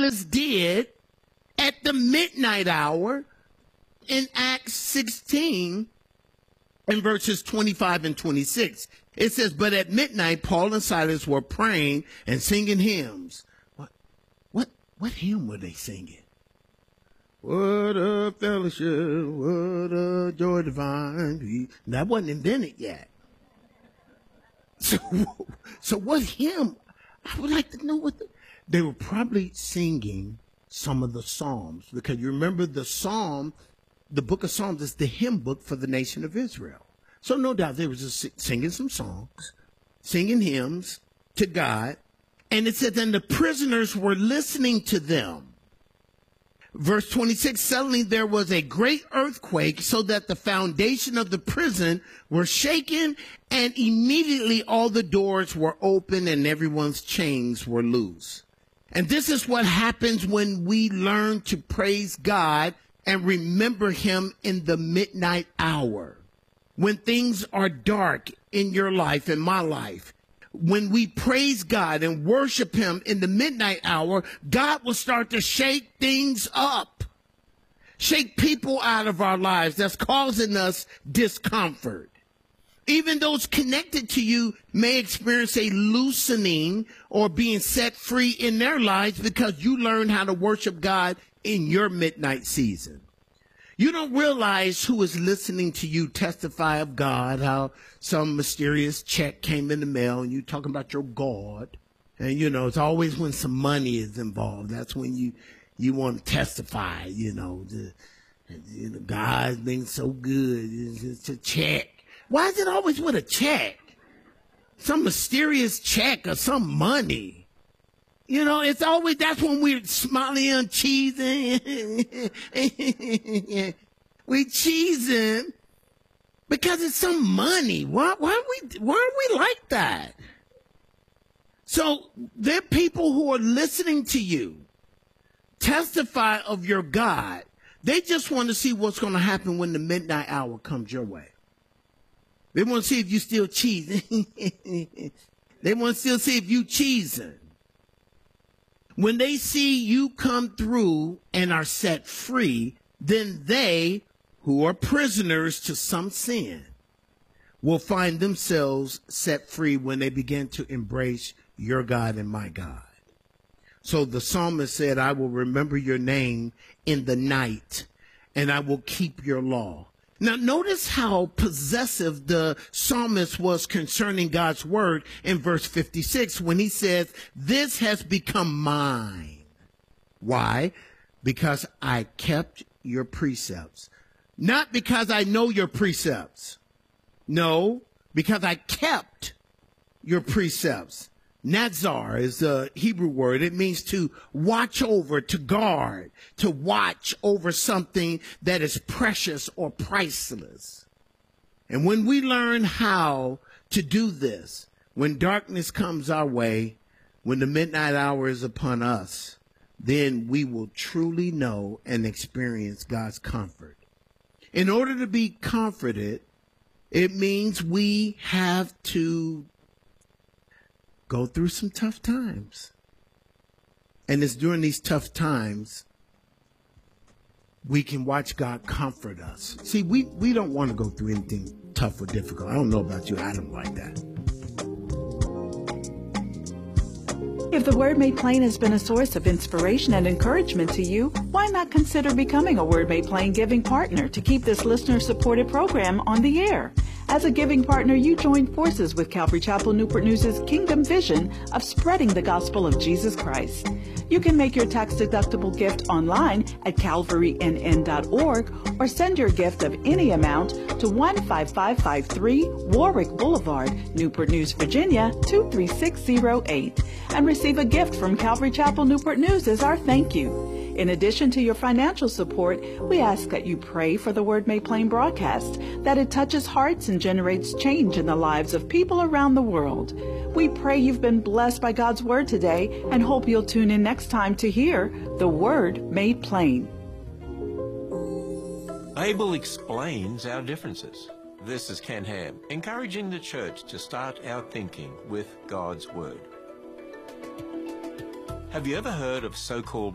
Silas did at the midnight hour in Acts 16 in verses 25 and 26. It says, but at midnight, Paul and Silas were praying and singing hymns. What hymn were they singing? What a fellowship, what a joy divine. That wasn't invented yet. So what hymn? I would like to know what they were probably singing some of the Psalms, because you remember the book of Psalms is the hymn book for the nation of Israel. So no doubt they were just singing some songs, singing hymns to God. And it said, then the prisoners were listening to them. Verse 26, suddenly there was a great earthquake so that the foundation of the prison were shaken, and immediately all the doors were open and everyone's chains were loose. And this is what happens when we learn to praise God and remember him in the midnight hour. When things are dark in your life, in my life, when we praise God and worship him in the midnight hour, God will start to shake things up, shake people out of our lives that's causing us discomfort. Even those connected to you may experience a loosening or being set free in their lives because you learn how to worship God in your midnight season. You don't realize who is listening to you testify of God, how some mysterious check came in the mail and you talking about your God. And, it's always when some money is involved. That's when you want to testify, God's been so good. It's a check. Why is it always with a check? Some mysterious check or some money. It's always, that's when we're smiling and cheesing. We cheesing because it's some money. Why are we like that? So there are people who are listening to you testify of your God. They just want to see what's going to happen when the midnight hour comes your way. They want to see if you still cheesing. They want to still see if you cheesing. When they see you come through and are set free, then they, who are prisoners to some sin, will find themselves set free when they begin to embrace your God and my God. So the psalmist said, I will remember your name in the night, and I will keep your law. Now, notice how possessive the psalmist was concerning God's word in verse 56 when he says, this has become mine. Why? Because I kept your precepts. Not because I know your precepts. No, because I kept your precepts. Nazar is a Hebrew word. It means to watch over, to guard, to watch over something that is precious or priceless. And when we learn how to do this, when darkness comes our way, when the midnight hour is upon us, then we will truly know and experience God's comfort. In order to be comforted, it means we have to go through some tough times. And it's during these tough times we can watch God comfort us. See, we don't want to go through anything tough or difficult. I don't know about you. I don't like that. If the Word Made Plain has been a source of inspiration and encouragement to you, why not consider becoming a Word Made Plain giving partner to keep this listener-supported program on the air? As a giving partner, you join forces with Calvary Chapel Newport News' Kingdom Vision of spreading the gospel of Jesus Christ. You can make your tax-deductible gift online at calvarynn.org or send your gift of any amount to 15553 Warwick Boulevard, Newport News, Virginia 23608 and receive a gift from Calvary Chapel Newport News as our thank you. In addition to your financial support, we ask that you pray for the Word Made Plain broadcast, that it touches hearts and generates change in the lives of people around the world. We pray you've been blessed by God's Word today and hope you'll tune in next time to hear the Word Made Plain. Abel explains our differences. This is Ken Ham, encouraging the church to start our thinking with God's Word. Have you ever heard of so-called